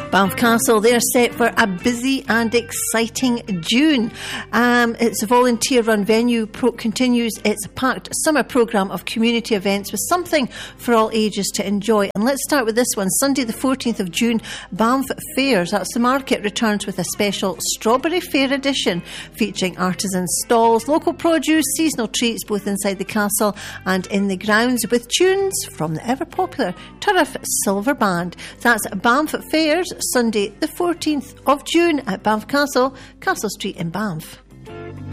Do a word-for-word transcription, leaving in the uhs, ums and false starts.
Banff Castle, they're set for a busy and exciting June. Um, it's a volunteer-run venue, pro- continues its packed summer programme of community events with something for all ages to enjoy. And let's start with this one. Sunday the fourteenth of June, Banff Fairs, that's the market, returns with a special Strawberry Fair edition featuring artisan stalls, local produce, seasonal treats both inside the castle and in the grounds, with tunes from the ever-popular Turriff Silver Band. That's Banff Fairs, Sunday the fourteenth of June at Banff Castle, Castle Street in Banff.